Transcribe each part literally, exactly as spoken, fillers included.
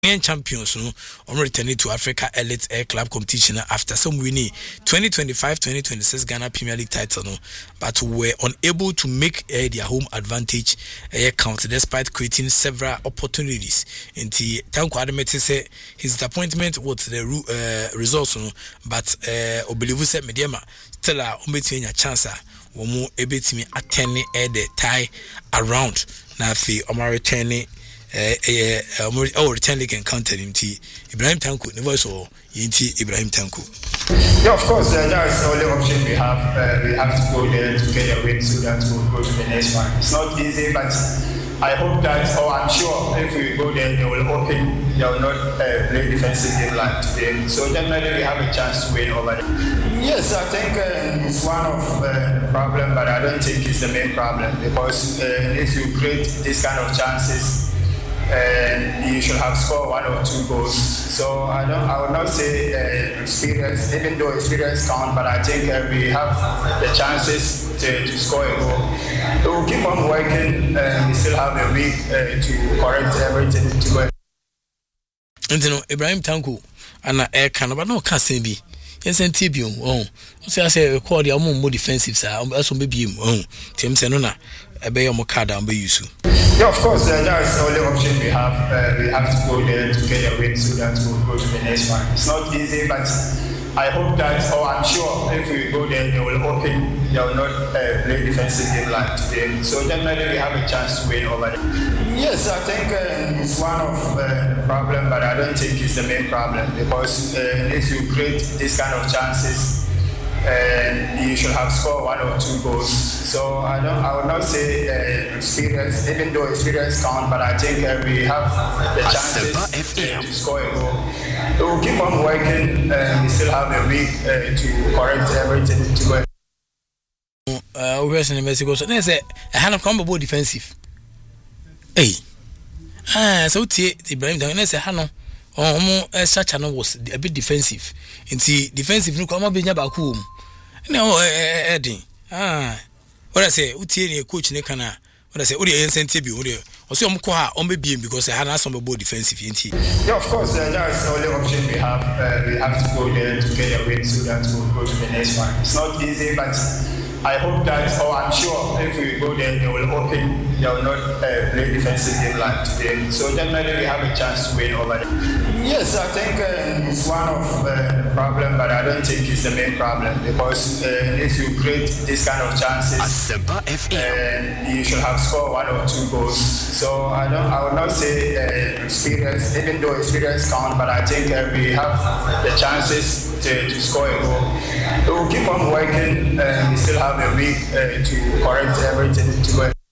champions no on returning to Africa Elite Air Club competition after some winning twenty twenty-five twenty twenty-six Ghana Premier League title no, but were unable to make uh, their home advantage uh, count despite creating several opportunities. In the Tanko Adamete say his disappointment with the uh, results no, but uh, Obelivu said Mediama still a umbeti a chance womu ebetimi attend the tie around na fi omar returning eh eh oh return league encounter him ti Ibrahim Tanko never saw yinti Ibrahim Tanko. Yeah, of course, uh, that's the only option we have. Uh, we have to go there to get a win so that we'll go to the next one. It's not easy, but I hope that, or I'm sure, if we go there, they will open, they will not uh, play defensive game like today. So definitely we have a chance to win over there. Yes, I think uh, it's one of the uh, problem, but I don't think it's the main problem because uh, if you create this kind of chances, and you should have scored one or two goals. So I don't, I would not say uh, experience, even though experience counts, but I think uh, we have the chances to, to score a goal. We will keep on working, and we still have a week uh, to correct everything to go. And you know, Ibrahim Tanko and I can, but no can't be. Yes, and Tibium. Oh, so I say, call the more defensive side. Also, maybe him. Oh, Tim Senona. Ebe yo mokada ambe yusu. Yeah, of course, uh, that's the only option we have. Uh, we have to go there to get a win so that we'll go to the next one. It's not easy, but I hope that, or I'm sure, if we go there, they will open, they will not uh, play defensive game like today. So definitely we have a chance to win over there. Yes, I think uh, it's one of uh, the problem, but I don't think it's the main problem because uh, if you create this kind of chances, and you should have scored one or two goals. So I don't, I would not say uh, experience, even though experience counts, but I think uh, we have the chances to, to score a goal. We will keep on working, and we still have a week uh, to correct everything to go. Uh, we're in Mexico, so there's a hand of combo defensive. Hey, ah, so the Ibrahim, there's a hand. Oh, mo extra channel was a bit defensive. Inti defensive no come be nya ba ku um. No eh eh ah. What I say, utie ne coach ne kana. What I say, odi incentive bi odi. O say om ko ha om be bi because I had some be defensive inti. Yeah, of course, uh, that's the only option we have. Uh, we have to go there to get a win so that we'll go to the next one. It's not easy, but I hope that, or I'm sure, if we go there, they will open, they will not uh, play defensive game like today. So definitely we have a chance to win over there. Yes, I think uh, it's one of uh, the problem, but I don't think it's the main problem because uh, if you create this kind of chances, and you should have scored one or two goals. So I don't, I would not say uh, experience, even though experience counts, but I think uh, we have the chances to, to score a goal. We will keep on working, and we still have a week uh, to correct everything to go.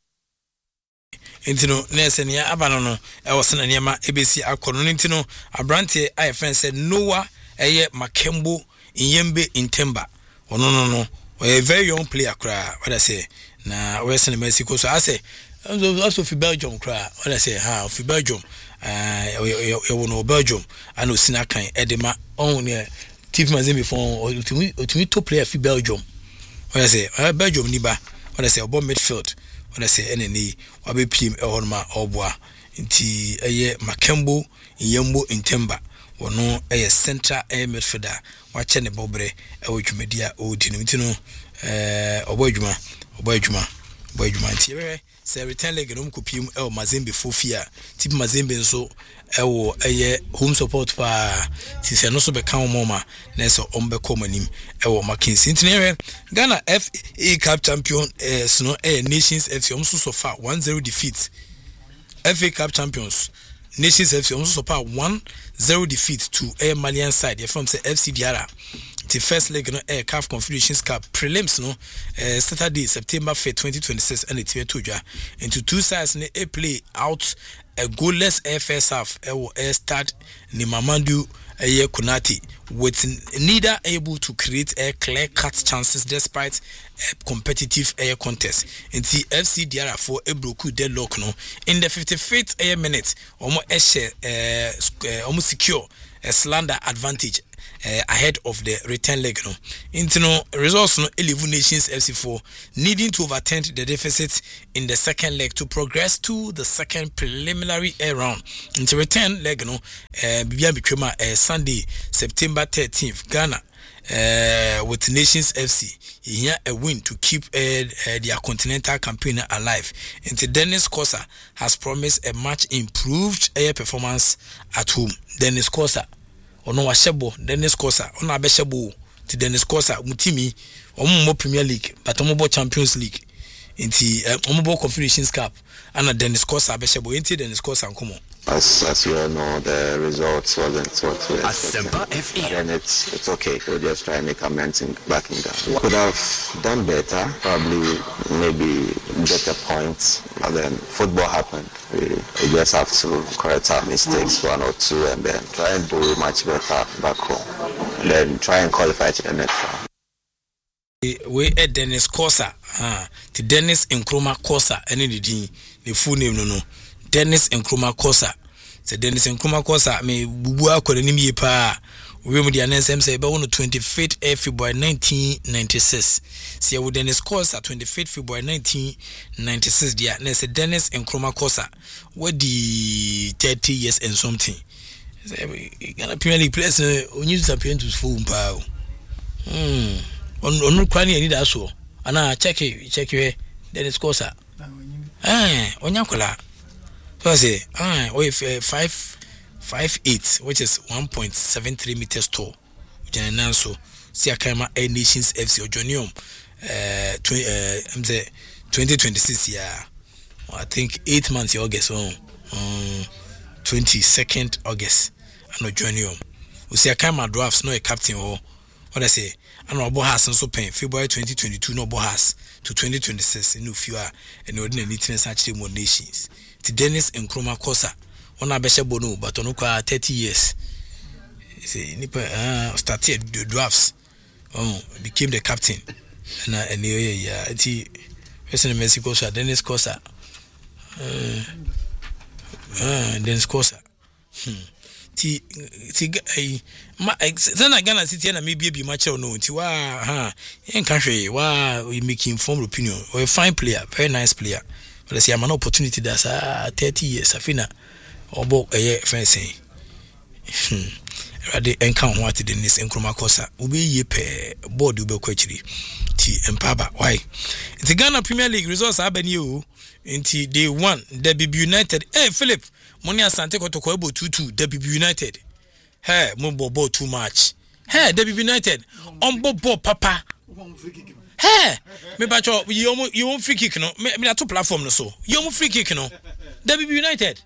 Intino Nesenia Abanono, I was in a Yama A B C Akonintino, Abrante, I friend said Noah, Aye Makembo, Yembe in Temba. Oh no no no, we're a very young player cry. What I say, na Western Mexico. So I say, also for Belgium cry. What I say, ha, for Belgium, uh, you know Belgium, I know Sinakan, Edema, only Tiff Mazembe for to me two player for Belgium. What I say, Belgium Niba, what I say about midfield. When I say any wabe P M on my obwa inti eye Makembo Yembo in Temba wono eye central air midfielder wache ne bobre e wodwumedia o dinumtino eh obodwuma obodwuma obodwuma nti we say return leg no mkopiem e o Mazembe fofia tip Mazembe nso e wo eye home support pa ti se no so be kan moma na so ombe komanim e wo Mackenzie nti Ghana F A Cup champion eh sno eh Nations F C omso so far one zero defeat. F A Cup champions Nations F C omso so far one zero defeat to a Malian side. From say F C Diara. The first leg no air C A F Confederations Cup prelims no uh, Saturday September fifth twenty twenty-six and it's toja into two sides ne a play out a goalless F S half e wo air start ni Mamadou Aye Konate with neither able to create a clear cut chances despite a competitive air contest. In the F C Diara for a broku deadlock no in the fifty-fifth air minute almost uh, almost secure a slender advantage uh, ahead of the return leg. No, into no results no eleven Nations F C four needing to overturn the deficit in the second leg to progress to the second preliminary air round. Into return leg no, uh, Bibian Bikrema uh, Sunday September thirteenth Ghana. Uh, with Nations F C, he had a win to keep uh, uh, their continental campaign alive. And Dennis Kosa has promised a much improved air performance at home. Dennis Kosa, ono washebo. Dennis Kosa, ono abeshebo. To Dennis Kosa, mutimi, omo Premier League, but omo Champions League. Inti omo Confederations Cup. And Dennis Kosa abeshebo. Inti Dennis Kosa nkomo. As, as you all know, the results wasn't what we expected. And it's it's okay. We'll just try and make amends in back in Ghana. We could have done better, probably maybe better points, but then football happened. We, we just have to correct our mistakes, one or two, and then try and do much better back home. And then try and qualify to the next round. We at Dennis Kosa, ah, to Dennis Nkrumah Kosa, any the the full name no no. Dennis Nkrumah Kosa. So Dennis Nkrumah Kosa me bubu akore nim ye pa. We mu dia nensem say be on twenty-fifth of February nineteen ninety-six. See we Dennis Kosa twenty-fifth of February nineteen ninety-six dia. Na say Dennis Nkrumah Kosa we di thirty years and something. Say Ghana Premier League players onyu champion to full pa. Hmm. On on kwani ani da so. Ana check it, check it. Dennis Kosa. Eh, onyakola. So I say, ah, with uh, five, five eight, which is one point seven three meters tall. General so, see a camera a Nations F C or Jonium, uh, twenty, uh, I'm say twenty twenty six year. I think eight months August, oh, um, twenty second August. I know Jonium. We see a camera drafts, no a captain or what I say. I know about has and so pain February twenty twenty two, no bohas to twenty twenty six. No fewer and ordinary neatness actually more nations. To Dennis Nkrumah Kosa, one abesha bono, but on thirty years. Say nipa uh started the drafts. Oh, became the captain. And uh, and yeah, yeah, it's Western Mexico, Dennis Kosa. Uh, uh Dennis Kosa. Hmm. Ti ti eh ma sana Ghana City na maybe be match no ti wa ha en kan hwe wa we make informed opinion or a fine player, very nice player. But say am an opportunity that's uh, thirty years afina obo eh fencing hmm ready encounter what Dennis Nkrumah Kosa ubi ye pe board ube kwachiri ti empaba why the Ghana Premier League results abani o nti day one W B United eh Philip money asante kotoko ebo two two W B United hey mo bobo too much hey W B United on bobo papa. Hey, me bacho you you free kick no me na to platform no so. You free kick no. W B United.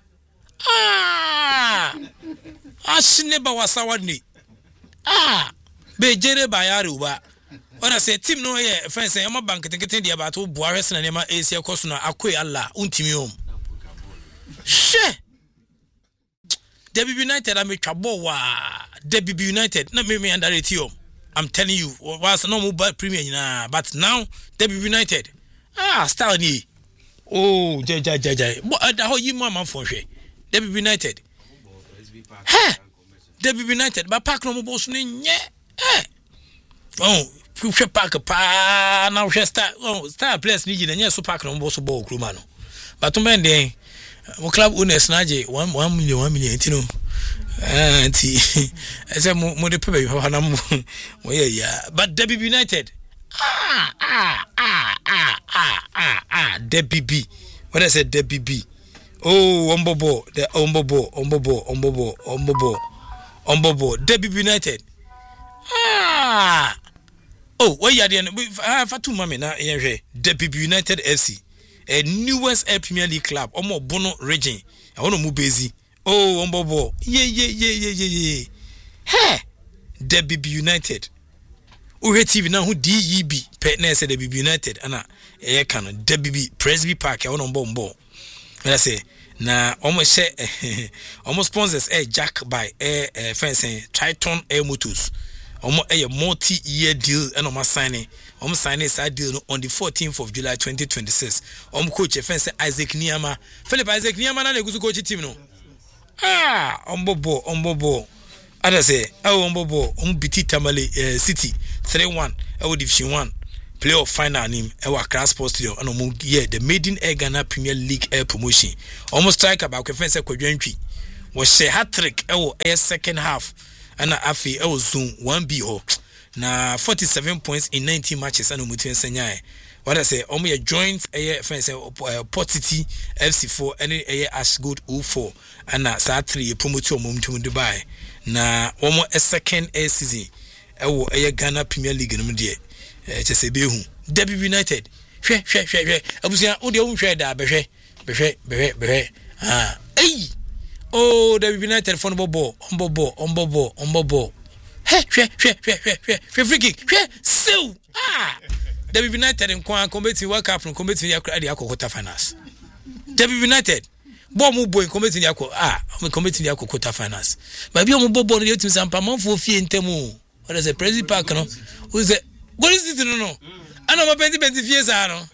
Ah! Ashine ba wasawani. Ah! Be jere ba yare uba. Ora say team no ye friends say am bank tinkete dia ba to Buares na nema A C course no akoi Allah untimi om. She. W B United am twabo wa. W B United na me me underrate you. I'm telling you, was no mobile premium na, but now W B United. Ah, star ni. Oh, ja ja ja ja. But how you mama for she? W B United. Hey, W B United. But park no boss ni nye. Eh. Oh, future park pa now she start. Oh, star players ni jina nye so park no boss ball crew man. But to men dey, mo club owners na je one one million one million you know. Ah, auntie, I said, "Mo de pepe papa na mo, mo yeah yeah." But W B United, ah ah ah ah ah ah ah, W B. What I said, W B. Oh, ombobo, the ombobo, ombobo, ombobo, ombobo, ombobo, W B United. Ah. Oh, where you are there? Ah, for two mami na yeah, W B United F C, a newest Premier League club, omo Bono region. I want to move busy. Oh, ombobo. Yeah, yeah, yeah, yeah, yeah, yeah. Hey, W B United. Uhe T V na who D E B. Petne say W B United. Ana, eh, can W B Presby Park. I want to bomb. I say, na almost share, almost sponsors eh Jack by eh eh fencing Triton Air Motors. Almost a multi-year deal and almost signing. Almost signing side deal on the fourteenth of July twenty twenty-six. Um coach fencing Isaac Niyama. Philip Isaac Niyama na le coach team no. Ah, ombobo, ombobo. Ada say oh Mbobo um biti Tamale uh, City three one oh Division one playoff final nim e wa Accra Sports Stadium and omo yeah the Maiden Air Ghana Premier League air promotion almost strike about kwefense kwadwantwi wo share hat-trick e wo air second half and afi e wo zoom one B ho na forty-seven points in nineteen matches and omo twen sanya what I say omo ye joint air fence Port City F C four and air Ash Gold oh four and na sa three promote omo mtum Dubai na omo a second air season e wo air Ghana Premier League no de eh chese behu Derby United hwe hwe hwe hwe abusia wo de wo hwe da behwe behwe behwe behwe ah ei oh Derby United for no ball on ball on ball on ball he hwe hwe hwe hwe hwe free kick hwe so ah Derby United in kwa competing World Cup no competing yakra de akokota finals Derby United bo mu boy competing yakọ ah me competing yakọ quarter finals ba bi o mu bobo no yetim sampa manfo fie ntemu what is the President Park no who say Golden City no no ana ma penti penti fie sa no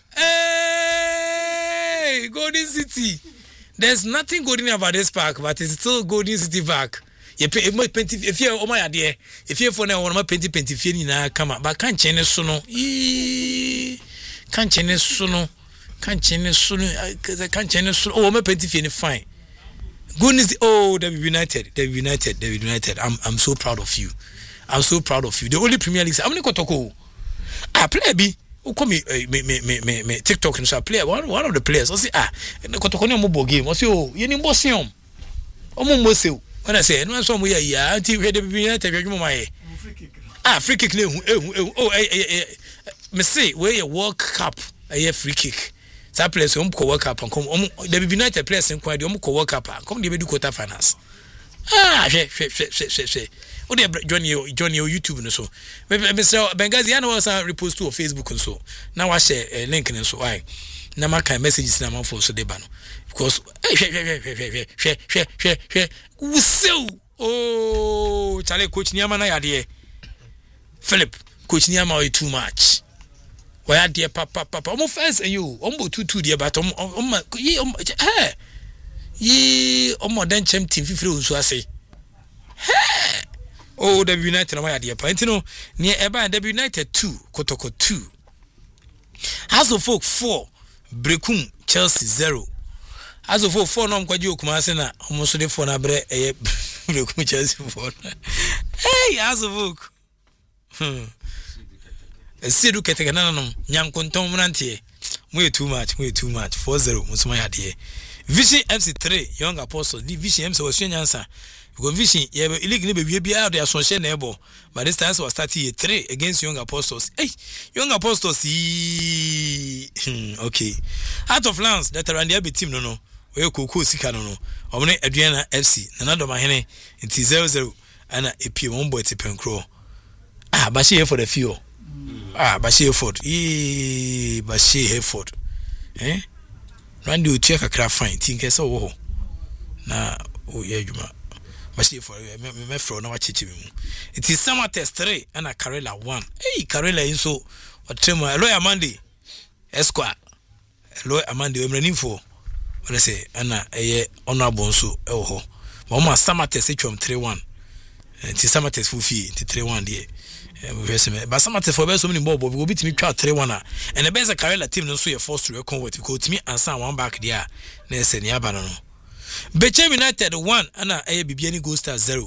hey Golden City there's nothing golden about this park but it's still Golden City Park ye penti if you o ma yade if you for na won ma penti penti fie ni na kama ba kan chene so no ee kan chene so no kan chene so no kan chene so oh ma penti fie ni fine goodness oh the United the United the United I'm I'm so proud of you I'm so proud of you the only Premier League I'm not kotoko ah player bi who come me me me me me TikTok and so player one one of the players I say ah kotoko no mo game I say oh ye ni mbosiom o mo mboseu when I say no so mo ya ya anti we the United we dwuma ye ah free kick na ehu ehu oh eh me say we ye World Cup eh free kick that players um ko World Cup come the United players in kwade um ko World Cup come dey be do quarter finals ah she she she she she o dey Johnny Johnny YouTube no so Mister Bengazi ana was repost to Facebook and so now wa share link no so why na ma kan messages na ma for so dey ba no because eh she she she she she she she oh chale coach Niama na yade Philip coach Niama way too much why dear papa papa omo fence and you omo two two dear but omo omo ye eh ye omo dan chem team fifiri unso ase hey oh the United na why dear pa ntino near eba the United two Kotoko two House of Folk four Brekum Chelsea zero House of Folk four no mkwaji okumase na omo so de four na bre eh Brekum Chelsea four hey House of Folk hmm Sidu ketegana no nyankonton mrantie mu too much mu too much four zero musuma yade Vision F C three Young Apostles the Vision M C was nyansa because Vision ye league ne be bia out there so share na ebo but this time was starting year three against Young Apostles hey Young Apostles okay out of lands that around the team no no we kokoko sika no no omne Aduana F C na do mahene nti zero zero ana epie one boy tipenkro ah ba she for the few ah Bashi Hereford eh Bashi Hereford eh Randy utia kakra fine tinke so wo na o ye adwuma Bashi Hereford me me fro na wa cheche me mu it is summer test three and a Karela one eh Karela inso otrema Eloy Amande Esquire Eloy Amande emrani fo wona say ana eye honorable nso e wo ho ma mo summer test twom three one it is summer test fufi three one there but some for best so many more but we go beat me try three one and the best Karela team no so your forced to reckon with because me answer one back there na say ni aba no Bechem United one and a Bibiani Gold Star zero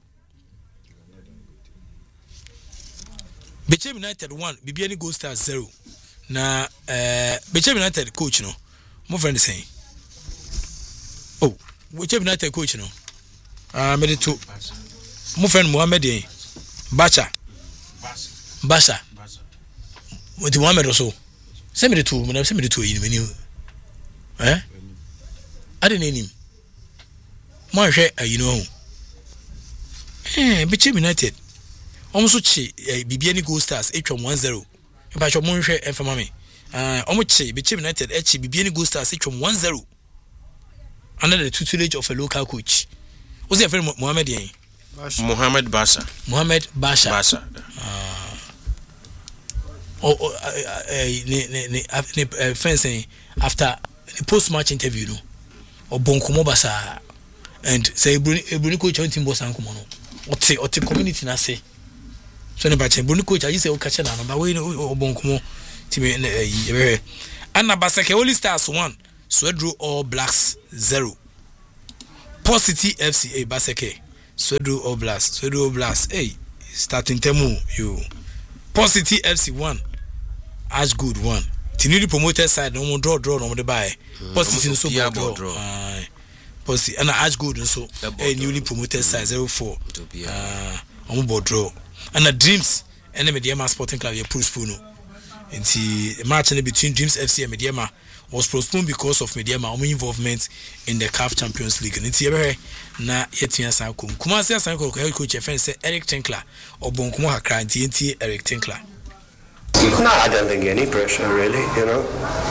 Bechem United one Bibiani Gold Star zero na eh Bechem United coach no mo friend saying oh Bechem United coach no ah me to mo friend Mohammed Bacha Basa. What do you want me to so? Send me the two, send me the two in menu. Eh? I didn't name him. My share, you know. Eh, Bechem United. Almost chi, Bibiani Gold Stars, H one zero. If I show more share and for mommy. Uh, almost chi, Bechem United, H Bibiani Gold Stars, H one zero. Under the tutelage of a local coach. Was your friend Mohammed? Mohammed Basa. Mohammed Basa. Basa. Ah. Oh, oh uh, uh, ne ne ne uh, fencing after the post match interview no or bonkomo basa and say Bruni Bruni coach on team boss ankomo no ote ote community na say so ne ba che Bruni coach ayi say o ka che na no ba we obonkomo ti me e Anna Baseke Holy Stars one Swedru All Blacks zero Positive F C A Baseke Swedru All Blacks Swedru All Blacks hey starting temu you Positive F C one Ash Good one Tinudi promoted side no more draw draw no more buy Positive so draw draw Positive and Ash Good so a newly promoted side zero four ah on board draw and the Dreams and the Mediama Sporting Club you postpone the match between Dreams F C and Mediama was postponed because of Mediama involvement in the C A F Champions League. And it's here na yetia sankum. Kumasi asanko head coach say Eric Tinkler or Bonkumo Hakra T N T Eric Tinkler. No, I don't think any pressure really, you know.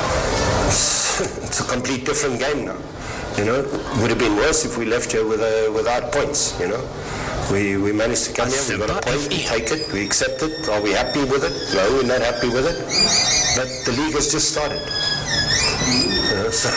It's, it's a complete different game now. You know, it would have been worse if we left here with a, without points, you know. We we managed to come here, we got a point, we take it, we accept it. Are we happy with it? No, we're not happy with it. But the league has just started. You know, so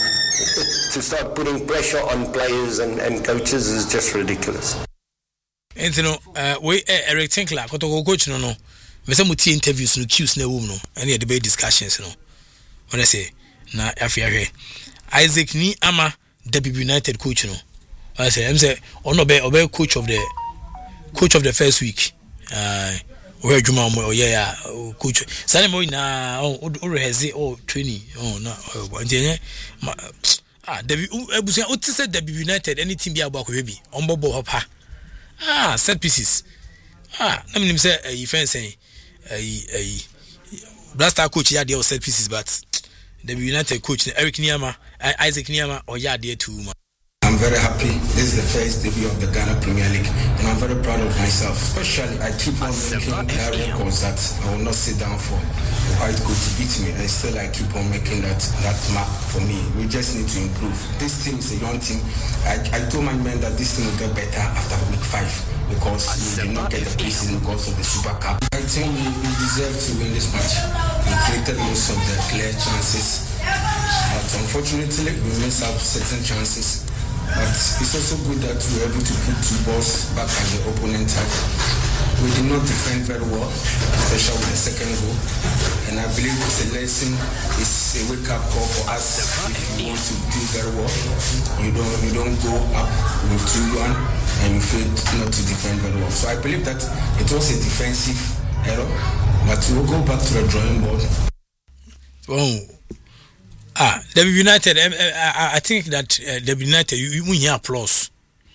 to start putting pressure on players and, and coaches is just ridiculous. And you know, uh, we Eric Tinkler, got to coach no no. Me say muti interviews no cues na wom no, and the debate discussions no. When I say na afia hwe Isaac ni ama W United coach no. I say I'm say ono be obe coach of the coach of the first week. Uh where Juma mo yeah coach. Sane mo na o reheze o training. Oh na ntenye ah W ebusia o ti say W United anything bi agba ko bi. Ombobo hopa. Ah set pieces. Ah na me nim say e fence eh eh blaster coach ya dey set pieces but W United coach Eric Niama Isaac Niama or ya dey too. I'm very happy. This is the first debut of the Ghana Premier League, and I'm very proud of myself. Especially, I keep on making uh, records that I will not sit down for quite good to beat me, and still I keep on making that that mark for me. We just need to improve. This team is a young team. I, I told my men that this team will get better after week five because we did not get the preseason because of the Super Cup. I think we, we deserve to win this match. We created most of the clear chances, but unfortunately, we missed out certain chances. But it's also good that we were able to put two balls back at the opponent half. We did not defend very well, especially with the second goal. And I believe it's a lesson, it's a wake-up call for us. If you want to do very well, you don't you don't go up with two one and you fail not to defend very well. So I believe that it was a defensive error, but we'll go back to the drawing board. Oh. Ah, W United, I, I, I think that uh, W United, you win here applause.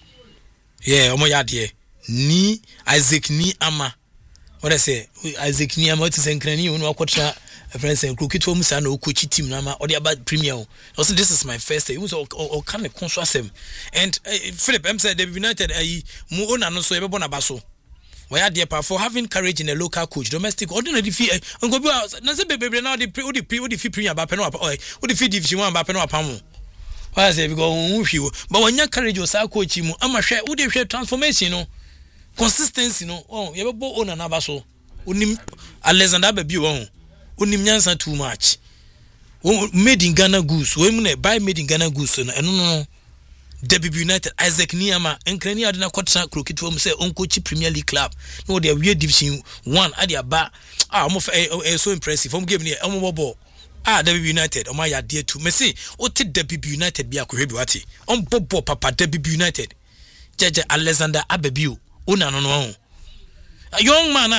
Yeah, omo yadie. Ni Isaac ni ama. What I say, Isaac ni ama to senkrani unu akwatra friends and crooked home sa na coach team na ma or the about premier. Also this is my first day. It was o kan e konso asem. And uh, Philip M said W United ayi mu ona no so e be bona baso. Why are they for having courage in a local coach domestic ordinary fee ngo bi na say bebe na the pre the pre the fee premier ba pe no o the fee division one ba pe no apam why say because won hwi but when you courage o sa coach mu ama hwe wo de hwe transformation no consistency no oh ye bebo ona na ba so onim Alexander ba bi won onim nyansa too much made in Ghana goose we mu na buy made in Ghana goose no eno no W United Isaac Niama enkrani ade na kwatra krokito mu say on coach Premier League club no they we division one ade aba ah mo so impressive from game ni omo bobo ah W United o ma ya de tu me say o te W United bi akohwe bi wate on bobo papa W United jeje Alexander Abebio una no no young man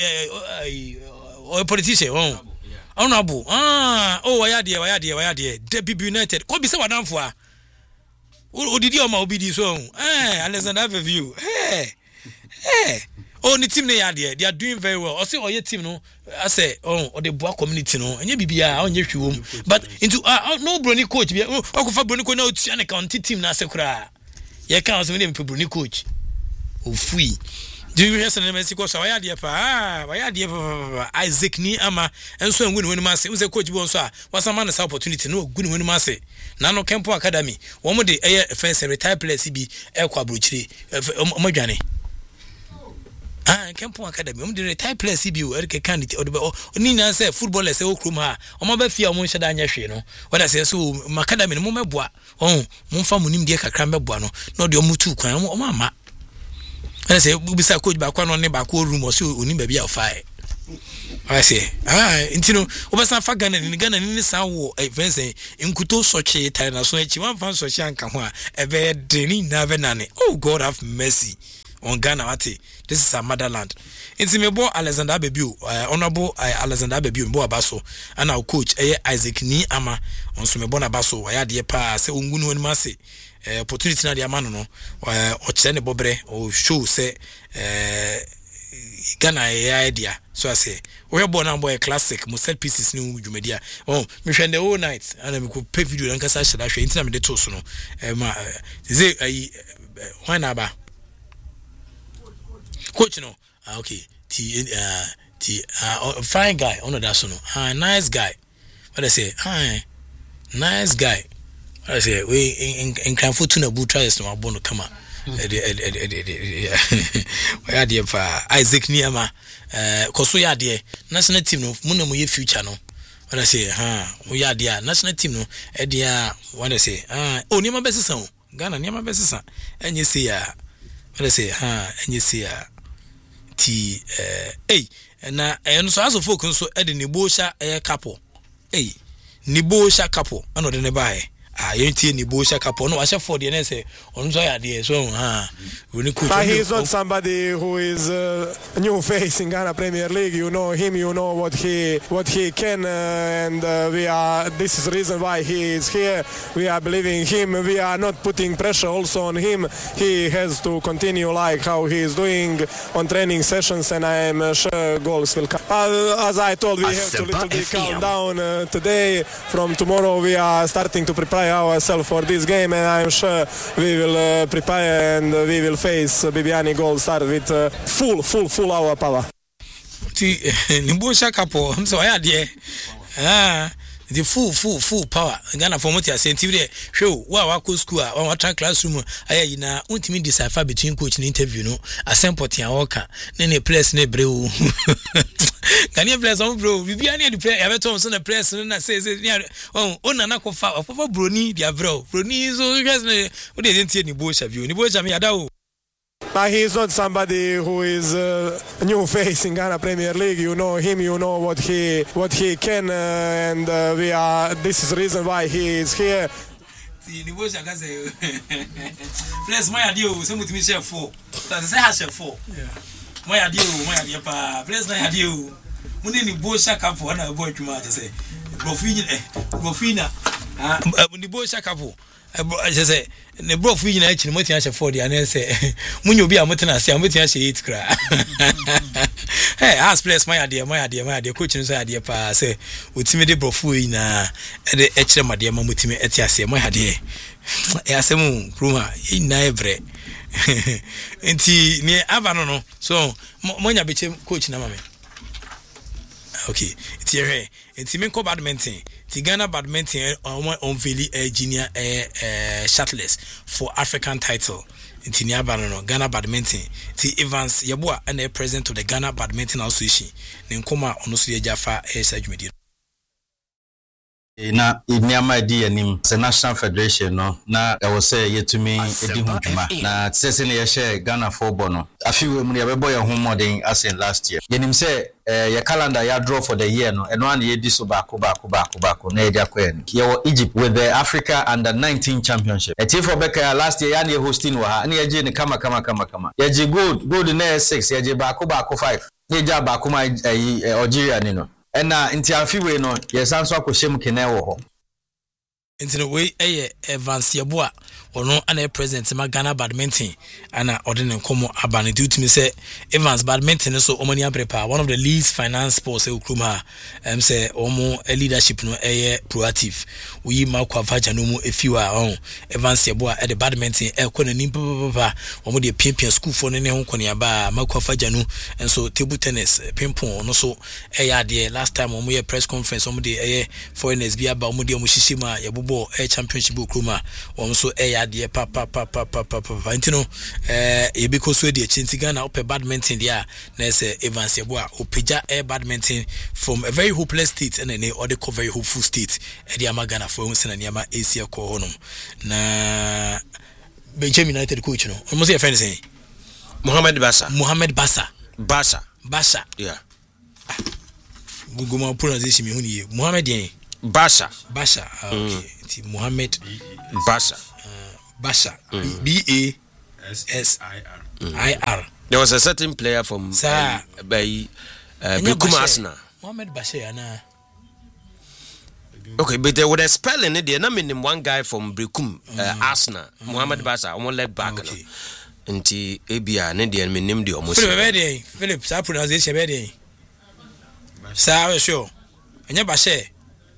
a politician oh honorable ah oh why there why there why there W United ko bi say wadanfo a odidi o ma obidi so eh Alexander have a view eh eh oh ni team na ya there they are doing very well o say oye team no I say oh o the boa community no enye bibia onye hwewom but into uh, no brony coach bia o ko fa brony coach na o tia na county team na sekura ye kan o se me brony coach o fui do you hear some Mexico so why there pa ah why there pa Isaac ni ama enso engu ni wonu ma se we say coach bi onso a wasa man na opportunity no ogu ni wonu ma se na no Kempo Academy wo mo de eye fence retire players bi e kwa brochire o dwane ah Kempo Academy o mo de retire players bi o erike candidate o ni na say footballers e o krum ha o ma ba fia o mo nheda anya hwe no wada say so academy no mo meboa oh mo fa mo nim de kakra meboa no no de o mo tu kwan o ma ama I say bisa coach ba kwa no ne ba ko room o so oni ba bia o fa I say ah intino obasa fa Ghana ni Ghana ni san wo events nkuto soche tai na so echi wan fan soche anka ho a ebe de ni na be nane. Oh God have mercy on Ghana wate. This is our motherland. Inti mebo Alexander Bebiu, uh, honorable uh, Alexander Bebiu mbo abaso and our coach eh, Isaac Ni ama onso mebo na baso wa ya de pa se ongunu wani ma se uh, opportunity na de ama no no uh, o kire ne bobre o show se uh, Ghana ya idea so I say we born and boy classic mo set pieces ni dwumedia oh me hwe the whole night and me ko pay video nka sa hye da hwe inti na me de to so no eh ma ze ayi why na ba coach no ah, okay t uh t uh fine guy on that so no ah nice guy what I say ah nice guy what I say we in in can foot na boot tries no abono kama eh eh we are there for Isaac Niama eh koso ya there national team no mu na mu ye future no what I say ah we are there national team no eh there what I say ah oh Niama besesa o Ghana Niama besesa enye say ya what I say ah enye say ya ti eh eh na eh so aso folk nso e de ne bohya eh couple eh ne bohya couple ana de ne bae ah yenti ne bohya couple no ahye for de na say on so ya de so ha we coach. But he is not somebody who is uh, a new face in Ghana Premier League. You know him, you know what he what he can, uh, and uh, we are. This is the reason why he is here. We are believing in him. We are not putting pressure also on him. He has to continue like how he is doing on training sessions, and I am uh, sure goals will come. Uh, as I told, we have to little bit calm down uh, today. From tomorrow, we are starting to prepare ourselves for this game, and I am sure we will uh, prepare and uh, we will face uh, Bibiani Gold Star with uh, full, full, full our power. Ti Nimbosha Kapo, so I had ah the full, full, full power. Ghana for Motia Sentive, show wow, I school, or what classroom. I na ultimate decipher between coach and interview. No, a sample Tia Walker, then a place ne brew. Can you play some bro? We be any the play ever told some place and I says, oh, on an aqua of Bruni, dear bro. Bruni is all you guys what they didn't see any bush of you. Any bush of me, I don't. But he is not somebody who is uh, a new face in Ghana Premier League. You know him, you know what he what he can, uh, and uh, we are. This is the reason why he is here. See, the boys are going to say, "Please, my idea, some with me share four. That's say has share four. Yeah, my idea, my idea, pa. Please, my idea. When the boys are couple, and I boy to my say, Brofina, Brofina. Ah, when the boys are couple." I just say the bro fi na echi moti ashe for the and say munyo bi amoti na say amoti ashe eight kra hey ask place my idea my idea my idea coach nso idea pa say otimi de bro fu na e de echire made ma motimi eti ase my idea e asemu ruma e na ebre enti ni ava no no so monya beche coach na mame okay it's here it's me badminton the Ghana badminton on on Vili uh, junior uh, uh, shirtless for African title in Tinyabano Ghana badminton the Evans Yabua and the president of the Ghana Badminton Association Nkoma Onosuye Jaffa Esajumedi na inyama di anim the National Federation no na I was say yetumi edi huduma na tsese ne ye share Ghana football no afiwe mu ye bebo ye ho modern as in last year yenim say eh your calendar ya draw for the year no eno an ye di so baako baako baako baako na ye dia kwa en ye wo Egypt with the Africa under nineteen championship e tifo beka last year ya na hosting wa ha na ye je ne kama kama kama kama ye je gold gold na six ye je baako baako five ye ja baako ma Algeria ni no ena nti afiwe no yesanso akoshem kene wo ho nti no we eye Evans Yabua ono ana president ma Ghana badminton ana ordinary komo abane due to me say Evans badminton so omani aprepa one of the least finance sports e ukruma em say omo leadership no eye proactive we ma kwafaja no mu efiwa on Evans Yabua e the badminton e ko nanim papa omo de pimpia school for ne ho kone aba ma kwafaja no enso table tennis pimpon no so e ya de last time omo ye press conference omo de eye foreigners bi aba omo de omo shishima yabobo e championship ukruma omo so e ya de pa pa pa pa pa pa pa intino eh e be koso de chinti Ghana op badminton dia na say Evans Yabua opeja air badminton from a very hopeless state and a other very hopeful state e dia magana for unse na niama Asia ko honum na Benjamin United coach no almost your friend saying Mohamed Basa. Mohamed Basa. Basa. Basa. Yeah. We go my pronunciation me huni. Mohamed yen. Basa. Basa. Okay. Mm. Mohamed Basa. Uh, Basa. Mm. B A S I R. I R. There was a certain player from uh, by uh, Bekum Arsenal. Mohamed Basa yana. Okay, but there was a spelling it there. I mean, one guy from Bekum uh, Arsenal, mm. Mohamed Basa, almost left back. Okay. Nti ebia ne de me nim de omosi Philip Philip sa pronunciation be de sa we sure anya ba she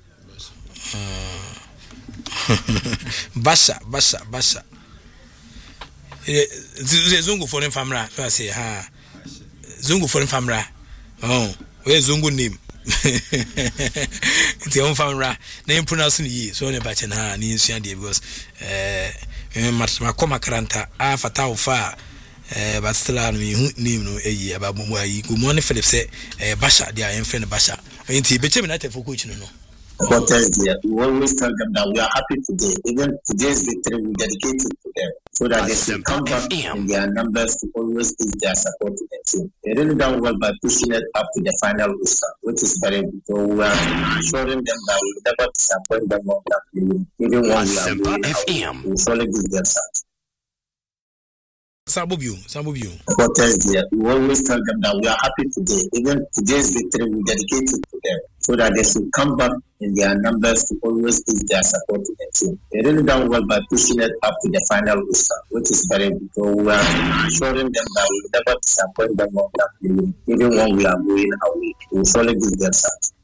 Basha Basha Basha eh zungu for famra so say ha zungu for famra oh we zungu name ti on famra na pronounce ni so ne ba che na ni nsua de because eh ma koma karanta a fata ufa eh but still no name no eyi aba bomu ayi go mo ne Philip say eh Basha dia en friend Basha enti be chemi na te for coach no no supporters there we always tell them that we are happy today even today's victory we dedicate it to them so that they can come back in their numbers to always give their support to the team. They really done well by pushing it up to the final roster, which is very good. So we are assuring them that we will never disappoint them on that game. Even when we are going out, we will surely give them something. Sambubiu, Sambubiu. Supporters there, we always tell them that we are happy today. Even today's victory we dedicate it to them, so that they should come back in their numbers to always give their support to the team. They really done well by pushing it up to the final roster, which is very good. So we are assuring them that we will never disappoint them on that game. Even when we are going away, we will surely give them something.